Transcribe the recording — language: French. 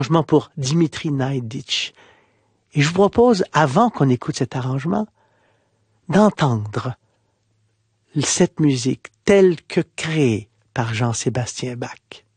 arrangement pour Dimitri Naïditch. Et je vous propose, avant qu'on écoute cet arrangement, d'entendre cette musique telle que créée par Jean-Sébastien Bach.